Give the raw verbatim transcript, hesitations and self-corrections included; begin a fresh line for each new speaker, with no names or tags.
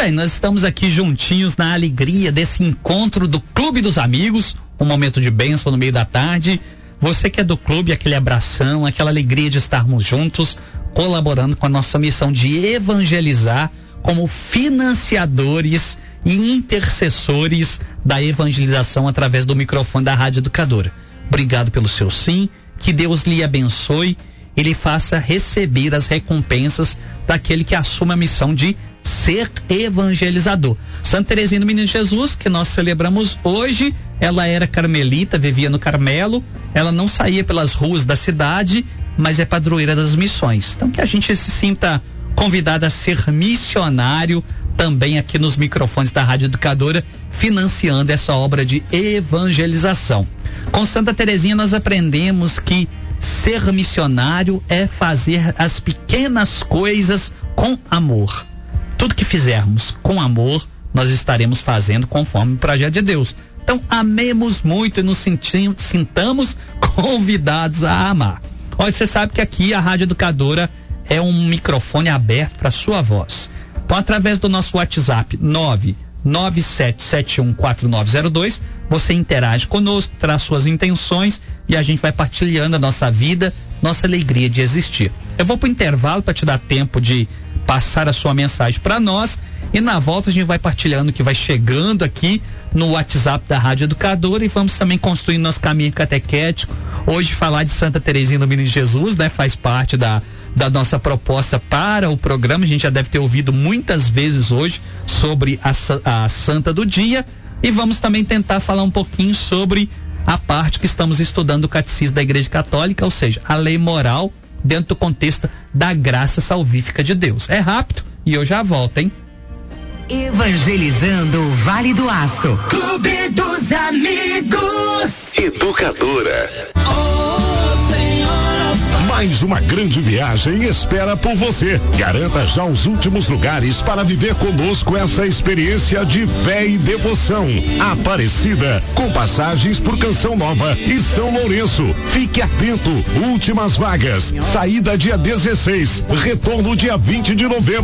bem, nós estamos aqui juntinhos na alegria desse encontro do Clube dos Amigos, um momento de bênção no meio da tarde. Você que é do clube, aquele abração, aquela alegria de estarmos juntos, colaborando com a nossa missão de evangelizar como financiadores e intercessores da evangelização através do microfone da Rádio Educadora. Obrigado pelo seu sim, que Deus lhe abençoe e lhe faça receber as recompensas daquele que assume a missão de ser evangelizador. Santa Teresinha do Menino Jesus, que nós celebramos hoje, ela era carmelita, vivia no Carmelo, ela não saía pelas ruas da cidade, mas é padroeira das missões. Então que a gente se sinta convidado a ser missionário também aqui nos microfones da Rádio Educadora, financiando essa obra de evangelização. Com Santa Teresinha nós aprendemos que ser missionário é fazer as pequenas coisas com amor. Tudo que fizermos com amor, nós estaremos fazendo conforme o projeto de Deus. Então, amemos muito e nos sentim, sintamos convidados a amar. Olha, você sabe que aqui a Rádio Educadora é um microfone aberto para sua voz. Então, através do nosso WhatsApp nove nove sete sete um quatro nove zero dois, você interage conosco, traz suas intenções e a gente vai partilhando a nossa vida, nossa alegria de existir. Eu vou para o intervalo para te dar tempo de passar a sua mensagem para nós e na volta a gente vai partilhando o que vai chegando aqui no WhatsApp da Rádio Educadora e vamos também construindo nosso caminho catequético. Hoje falar de Santa Teresinha do Menino Jesus, né? Faz parte da, da nossa proposta para o programa. A gente já deve ter ouvido muitas vezes hoje sobre a, a Santa do Dia e vamos também tentar falar um pouquinho sobre a parte que estamos estudando do Catecismo da Igreja Católica, ou seja, a lei moral dentro do contexto da graça salvífica de Deus. É rápido e eu já volto, hein?
Evangelizando o Vale do Aço. Clube dos Amigos.
Educadora. Mais uma grande viagem espera por você. Garanta já os últimos lugares para viver conosco essa experiência de fé e devoção. Aparecida, com passagens por Canção Nova e São Lourenço. Fique atento, últimas vagas. Saída dia dezesseis, retorno dia vinte de novembro.